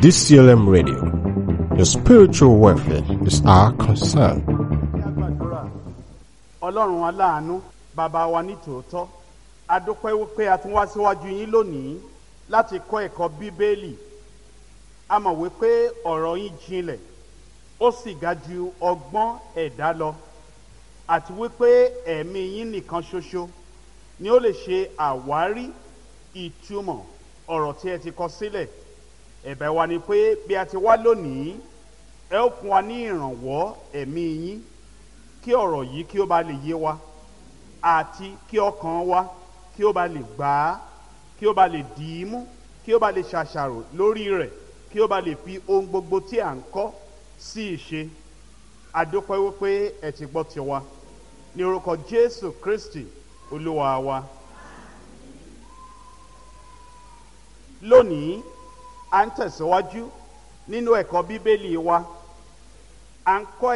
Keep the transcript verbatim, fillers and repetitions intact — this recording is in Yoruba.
D C L M Radio. Your spiritual welfare is our concern. Ọlọ́run aláàánú, bàbá wa ní tòótọ́, a dúpẹ́ wípé a tún wá síwájú yín lónìí láti kọ́ ẹ̀kọ́ Bíbélì. A mọ̀ wípé ọ̀rọ̀ yín jinlẹ̀, ó sì ga ju ọgbọ́n ẹ̀dá lọ, àti wípé ẹ̀mí yín nìkan ṣoṣo ni ó lè ṣe àwárí ìtumọ̀ ọ̀rọ̀ tí ẹ ti kọ sílẹ̀. Ẹ̀bẹ̀ wa ni pé bí a ti wá lónìí, ẹ ó fún wa ní ìrànwọ́ ẹ̀mí yín kí ọ̀rọ̀ yìí kí ó bá lè yé wa, àti kí ọkàn wa kí ó bá lè gbà á, kí ó bá lè dì í mú, kí ó bá lè ṣàṣàrò lórí rẹ̀, kí ó bá lè fi ohun gbogbo tí à ń kọ́ sí ìṣe. A dúpẹ́ wípé ẹ ti gbọ́ tiwa ní orúkọ Jésù Kristi Olúwa wa. Lónìí à ń tẹ̀síwájú nínú ẹ̀kọ́ Bíbélì wa. À ń kọ́